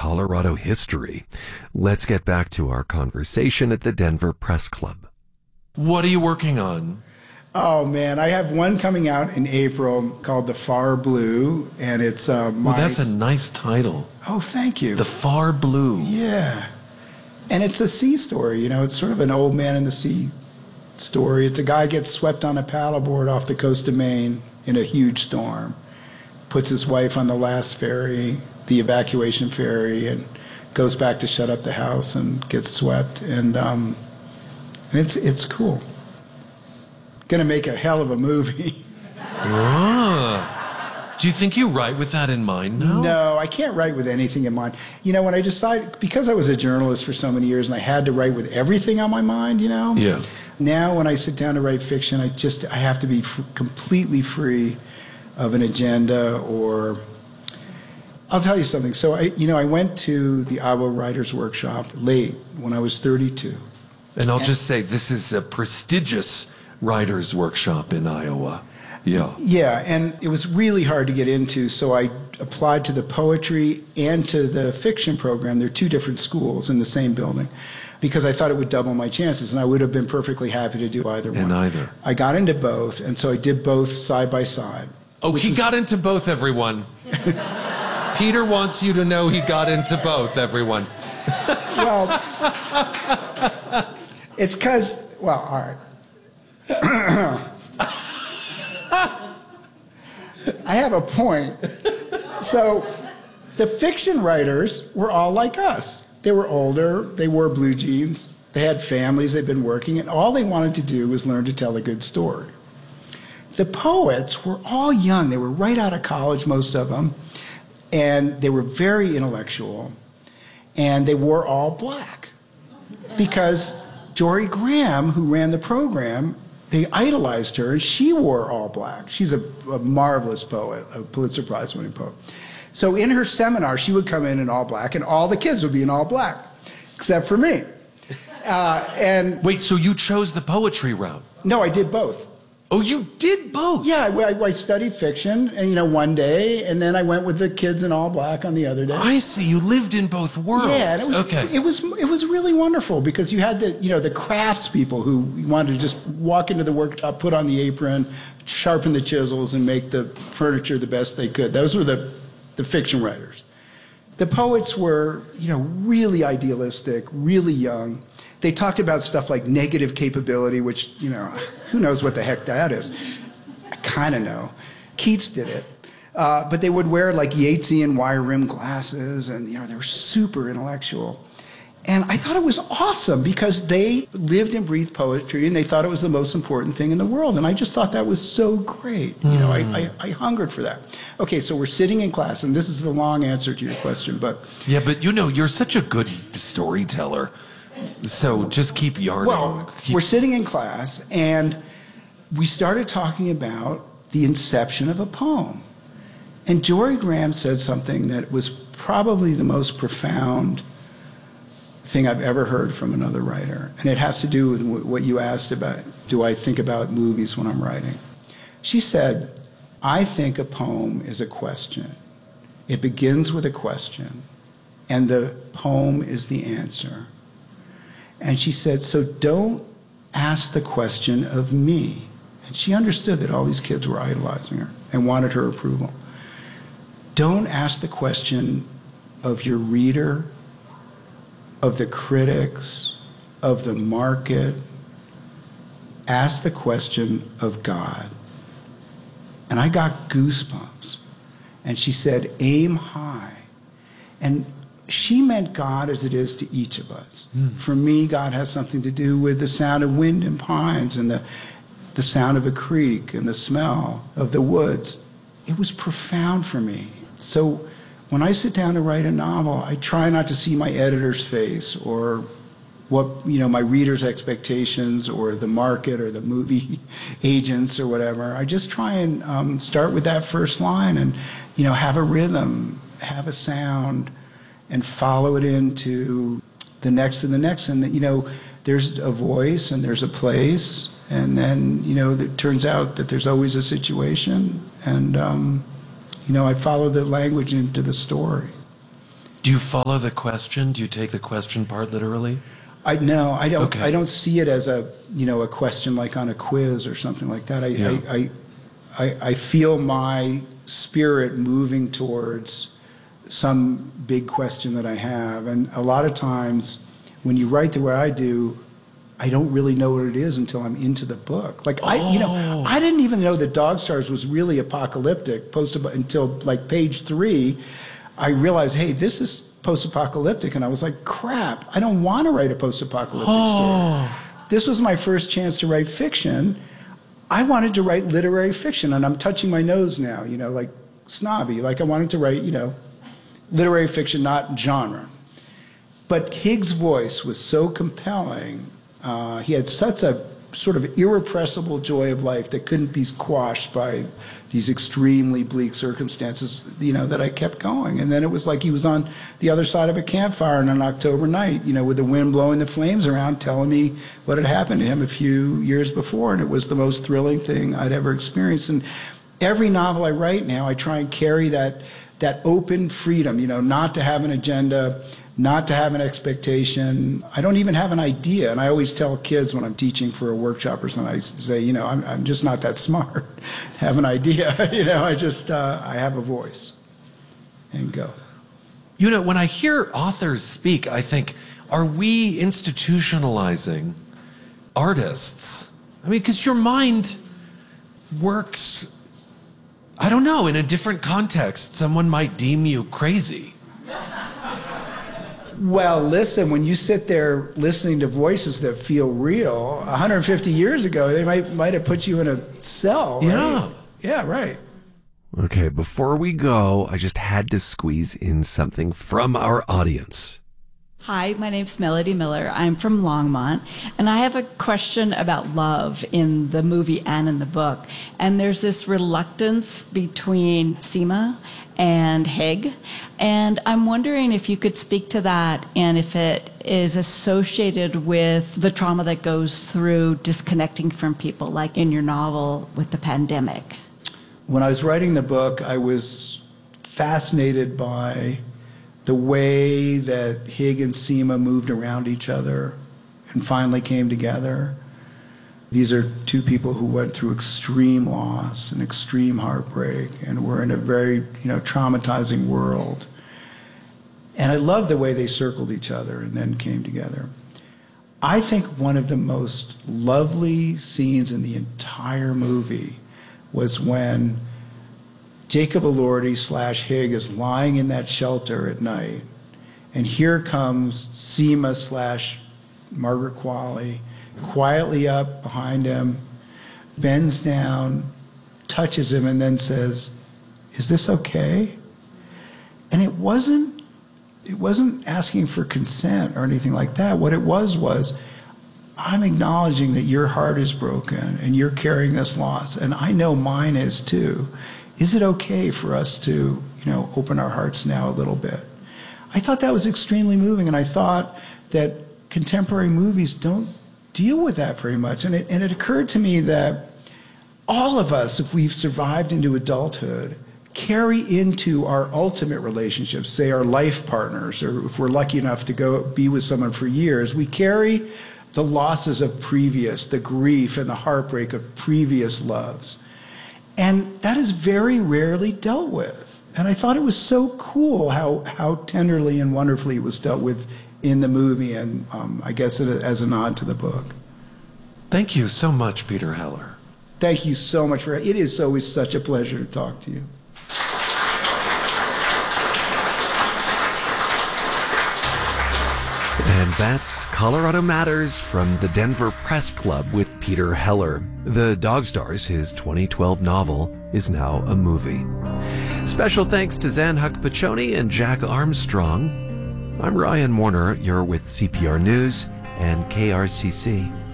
Colorado history. Let's get back to our conversation at the Denver Press Club. What are you working on? Oh, man, I have one coming out in April called The Far Blue, and it's Well, that's a nice title. Oh, thank you. The Far Blue. Yeah. And it's a sea story, you know. It's sort of an old man in the sea story. It's a guy gets swept on a paddleboard off the coast of Maine in a huge storm, puts his wife on the last ferry, the evacuation ferry, and goes back to shut up the house and gets swept. And it's cool. Gonna make a hell of a movie. Do you think you write with that in mind now? No, I can't write with anything in mind. You know, when I decided, because I was a journalist for so many years and I had to write with everything on my mind, you know? Yeah. Now when I sit down to write fiction, I have to be completely free of an agenda or... I'll tell you something. So, I went to the Iowa Writers' Workshop late when I was 32. And I'll just say, this is a prestigious writers' workshop in Iowa. Yeah. Yeah, and it was really hard to get into, so I applied to the poetry and to the fiction program. They're two different schools in the same building, because I thought it would double my chances, and I would have been perfectly happy to do either one. And either. I got into both, and so I did both side by side. Oh, he got into both, everyone. Peter wants you to know he got into both, everyone. Well, it's because, well, all right. I have a point. So the fiction writers were all like us. They were older, they wore blue jeans, they had families, they'd been working, and all they wanted to do was learn to tell a good story. The poets were all young. They were right out of college, most of them, and they were very intellectual, and they wore all black because Jorie Graham, who ran the program, they idolized her, and she wore all black. She's a marvelous poet, a Pulitzer Prize-winning poet. So in her seminar, she would come in all black, and all the kids would be in all black, except for me. And wait, so you chose the poetry route? No, I did both. Oh, you did both? Yeah, I studied fiction, and one day, and then I went with the kids in all black on the other day. I see. You lived in both worlds. Yeah, and it was really wonderful because you had the crafts people who wanted to just walk into the workshop, put on the apron, sharpen the chisels, and make the furniture the best they could. Those were the fiction writers. The poets were, really idealistic, really young. They talked about stuff like negative capability, which, who knows what the heck that is. I kind of know. Keats did it. But they would wear like Yeatsian wire-rimmed glasses, and, they were super intellectual. And I thought it was awesome because they lived and breathed poetry, and they thought it was the most important thing in the world. And I just thought that was so great. I hungered for that. Okay, so we're sitting in class, and this is the long answer to your question, but... Yeah, but you're such a good storyteller. So just keep yarning. Well, we're sitting in class, and we started talking about the inception of a poem. And Jorie Graham said something that was probably the most profound thing I've ever heard from another writer. And it has to do with what you asked about, do I think about movies when I'm writing? She said, I think a poem is a question. It begins with a question, and the poem is the answer. And she said, so don't ask the question of me. And she understood that all these kids were idolizing her and wanted her approval. Don't ask the question of your reader, of the critics, of the market. Ask the question of God. And I got goosebumps. And she said, aim high. And she meant God as it is to each of us. For me, God has something to do with the sound of wind in pines and the sound of a creek and the smell of the woods. It was profound for me. So when I sit down to write a novel, I try not to see my editor's face or what, my reader's expectations or the market or the movie agents or whatever. I just try and start with that first line and, have a rhythm, have a sound, and follow it into the next and the next. And, there's a voice and there's a place. And then, it turns out that there's always a situation. And, I follow the language into the story. Do you follow the question? Do you take the question part literally? No, I don't. Okay. I don't see it as a question like on a quiz or something like that. I feel my spirit moving towards some big question that I have, and a lot of times when you write the way I do, I don't really know what it is until I'm into the book. Like I didn't even know that Dog Stars was really apocalyptic until like page 3. I realized, hey, this is post-apocalyptic, and I was like, crap, I don't want to write a post-apocalyptic story. This was my first chance to write fiction. I wanted to write literary fiction, and I'm touching my nose now, like snobby. Like I wanted to write, literary fiction, not genre. But Hig's voice was so compelling. He had such a sort of irrepressible joy of life that couldn't be quashed by these extremely bleak circumstances, that I kept going. And then it was like he was on the other side of a campfire on an October night, with the wind blowing the flames around, telling me what had happened to him a few years before. And it was the most thrilling thing I'd ever experienced. And every novel I write now, I try and carry that open freedom, not to have an agenda, not to have an expectation. I don't even have an idea. And I always tell kids when I'm teaching for a workshop or something, I say, I'm just not that smart. Have an idea, I have a voice and go. When I hear authors speak, I think, are we institutionalizing artists? I mean, because your mind works, I don't know, in a different context. Someone might deem you crazy. Well, listen, when you sit there listening to voices that feel real, 150 years ago, they might have put you in a cell, right? Yeah. Yeah, right. Okay, before we go, I just had to squeeze in something from our audience. Hi, my name's Melody Miller. I'm from Longmont, and I have a question about love in the movie and in the book. And there's this reluctance between Seema and Hig, and I'm wondering if you could speak to that and if it is associated with the trauma that goes through disconnecting from people, like in your novel with the pandemic. When I was writing the book, I was fascinated by the way that Hig and Seema moved around each other and finally came together. These are two people who went through extreme loss and extreme heartbreak and were in a very, traumatizing world. And I love the way they circled each other and then came together. I think one of the most lovely scenes in the entire movie was when Jacob Elordi / Hig is lying in that shelter at night, and here comes Seema / Margaret Qualley quietly up behind him, bends down, touches him, and then says, "Is this okay?" And it wasn't asking for consent or anything like that. What it was, I'm acknowledging that your heart is broken and you're carrying this loss, and I know mine is too. Is it okay for us to, open our hearts now a little bit? I thought that was extremely moving, and I thought that contemporary movies don't deal with that very much. And it occurred to me that all of us, if we've survived into adulthood, carry into our ultimate relationships, say our life partners, or if we're lucky enough to go be with someone for years, we carry the losses of the grief and the heartbreak of previous loves. And that is very rarely dealt with. And I thought it was so cool how tenderly and wonderfully it was dealt with in the movie, and I guess as a nod to the book. Thank you so much, Peter Heller. Thank you so much it is always such a pleasure to talk to you. And that's Colorado Matters from the Denver Press Club with Peter Heller. The Dog Stars, his 2012 novel, is now a movie. Special thanks to Zan Huck-Pachoni and Jack Armstrong. I'm Ryan Warner. You're with CPR News and KRCC.